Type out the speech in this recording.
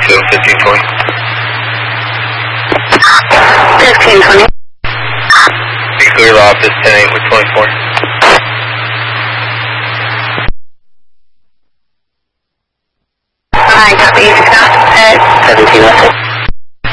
1520. 1520. Be clear to office 10-8 with 24. I copy. Scott at 1706.